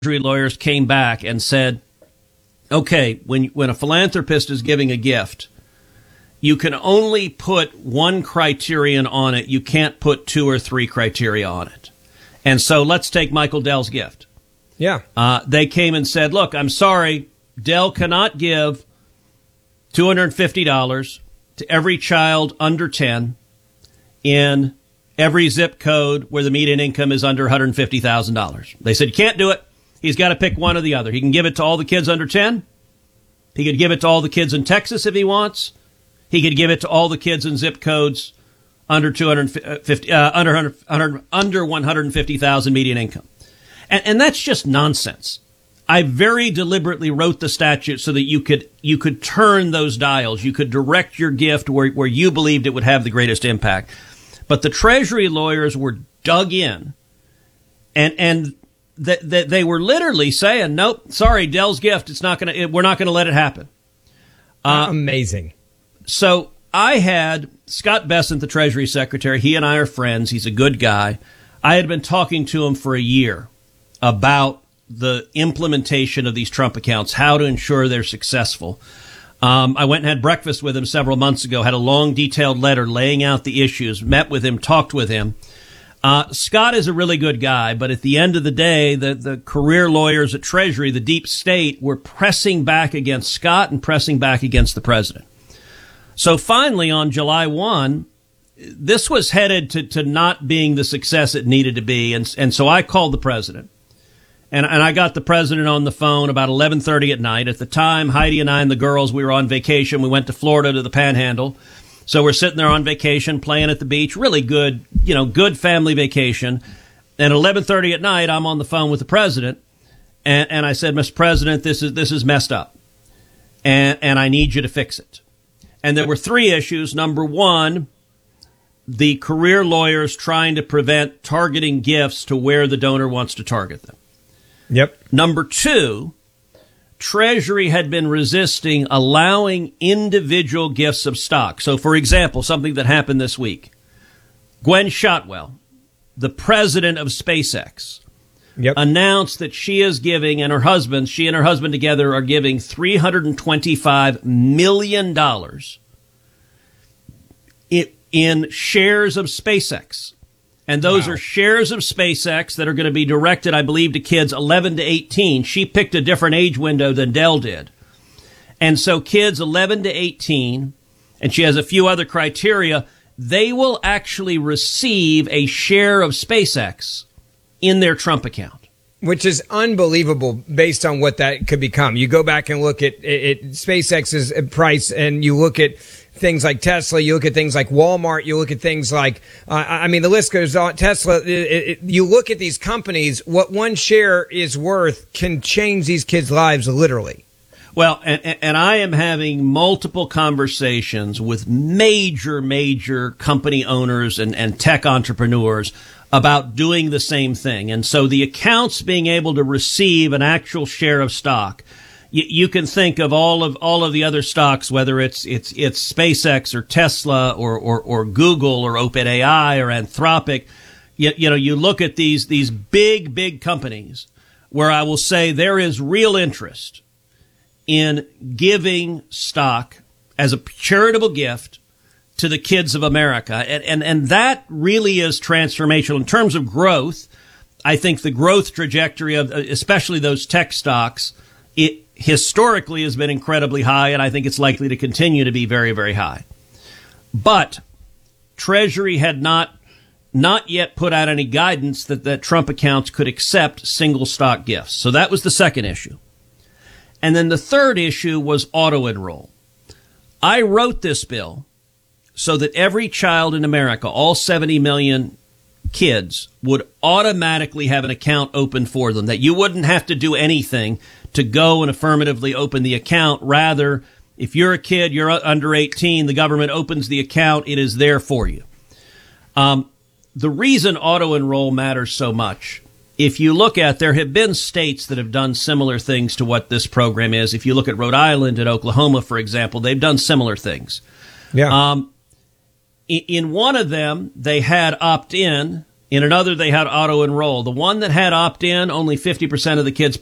lawyers came back and said, okay, when a philanthropist is giving a gift, you can only put one criterion on it. You can't put two or three criteria on it. And so let's take Michael Dell's gift. Yeah. They came and said, look, I'm sorry, Dell cannot give $250 to every child under 10 in every zip code where the median income is under $150,000. They said, you can't do it. He's got to pick one or the other. He can give it to all the kids under 10. He could give it to all the kids in Texas if he wants. He could give it to all the kids in zip codes under 250, under 150,000 median income. And that's just nonsense. I very deliberately wrote the statute so that you could turn those dials. You could direct your gift where you believed it would have the greatest impact. But the Treasury lawyers were dug in, and they were literally saying, nope, sorry, Dell's gift, we're not gonna let it happen. Amazing. So I had Scott Bessent, the Treasury Secretary. He and I are friends. He's a good guy. I had been talking to him for a year about the implementation of these Trump accounts, how to ensure they're successful. I went and had breakfast with him several months ago, had a long, detailed letter laying out the issues, met with him, talked with him. Scott is a really good guy, but at the end of the day, the career lawyers at Treasury, the deep state, were pressing back against Scott and pressing back against the president. So finally, on July 1, this was headed to not being the success it needed to be. And so I called the president. And I got the president on the phone about 11:30 at night. At the time, Heidi and I and the girls, we were on vacation. We went to Florida to the Panhandle. So we're sitting there on vacation, playing at the beach. Really good, good family vacation. And at 11:30 at night, I'm on the phone with the president. And I said, Mr. President, this is messed up. And I need you to fix it. And there were three issues. Number one, the career lawyers trying to prevent targeting gifts to where the donor wants to target them. Yep. Number two, Treasury had been resisting allowing individual gifts of stock. So, for example, something that happened this week. Gwen Shotwell, the president of SpaceX, announced that she is giving, she and her husband together are giving $325 million in shares of SpaceX. And those are shares of SpaceX that are going to be directed, I believe, to kids 11 to 18. She picked a different age window than Dell did. And so kids 11 to 18, and she has a few other criteria, they will actually receive a share of SpaceX in their Trump account. Which is unbelievable based on what that could become. You go back and look at SpaceX's price, and you look at things like Tesla, you look at things like Walmart, you look at things like, the list goes on. Tesla, you look at these companies, what one share is worth can change these kids' lives literally. Well, and I am having multiple conversations with major company owners and tech entrepreneurs about doing the same thing. And so the accounts being able to receive an actual share of stock, you can think of all of the other stocks, whether it's SpaceX or Tesla or Google or OpenAI or Anthropic. You look at these big companies where I will say there is real interest in giving stock as a charitable gift to the kids of America. And that really is transformational. In terms of growth, I think the growth trajectory of especially those tech stocks, it historically has been incredibly high, and I think it's likely to continue to be very, very high. But Treasury had not yet put out any guidance that Trump accounts could accept single stock gifts. So that was the second issue. And then the third issue was auto-enroll. I wrote this bill so that every child in America, all 70 million kids, would automatically have an account open for them, that you wouldn't have to do anything to go and affirmatively open the account. Rather, if you're a kid, you're under 18, the government opens the account, it is there for you. The reason auto-enroll matters so much, if you look at, there have been states that have done similar things to what this program is. If you look at Rhode Island and Oklahoma, for example, they've done similar things. Yeah. In one of them, they had opt-in In another, they had auto enroll. The one that had opt in, only 50% of the kids